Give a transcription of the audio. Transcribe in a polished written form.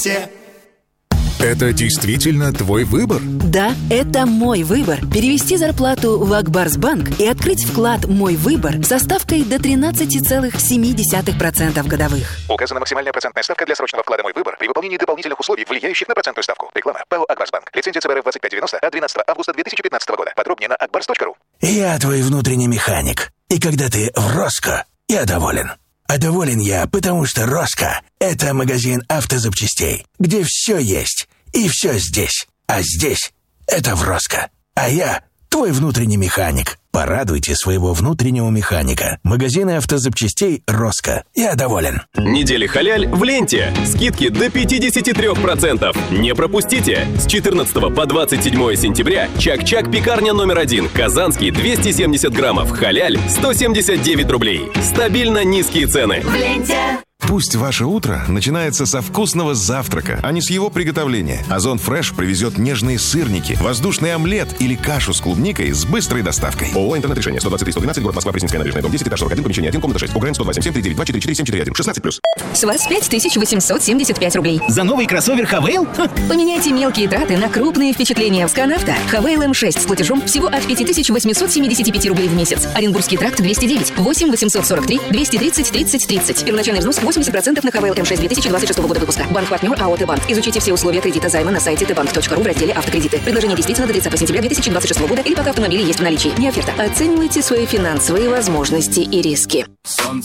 Это действительно твой выбор? Да, это мой выбор. Перевести зарплату в Акбарсбанк и открыть вклад «Мой выбор» со ставкой до 13,7% годовых. Указана максимальная процентная ставка для срочного вклада «Мой выбор» при выполнении дополнительных условий, влияющих на процентную ставку. Реклама. ПАО «Акбарсбанк». Лицензия ЦБРФ 2590 от 12 августа 2015 года. Подробнее на akbars.ru. Я твой внутренний механик. И когда ты в Роско, я доволен. А доволен я, потому что Роско – это магазин автозапчастей, где все есть и все здесь. А здесь – это в Роско. А я – твой внутренний механик. Порадуйте своего внутреннего механика. Магазины автозапчастей «Роско». Я доволен. Недели халяль в ленте. Скидки до 53%. Не пропустите. С 14 по 27 сентября Чак-Чак пекарня номер 1. Казанский 270 граммов. Халяль 179 рублей. Стабильно низкие цены. В ленте. Пусть ваше утро начинается со вкусного завтрака, а не с его приготовления. Озон Фреш привезет нежные сырники, воздушный омлет или кашу с клубникой с быстрой доставкой. ООО «Интернет-решение», 123-112, город Москва, Пресненская набережная, дом 10, этаж 41, помещение 1, комната 6. УГРН 102-77-392-44741, 16+. С вас 5875 рублей. За новый кроссовер Хавейл? Поменяйте мелкие траты на крупные впечатления в Сканавто. Хавейл М6 с платежом всего от 5875 рублей в месяц. Оренбургский тракт 209, 8 843 230 30 30. Первоначальный взнос 80% на Хавейл М6 2026 года выпуска. Банк-партнер АО «Т-Банк». Изучите все условия кредита займа на сайте tbank.ru в разделе «Автокредиты». Предложение действительно до 30 сентября 2026 года или пока автомобили есть в наличии. Не оферта. Оценивайте свои финансовые возможности и риски.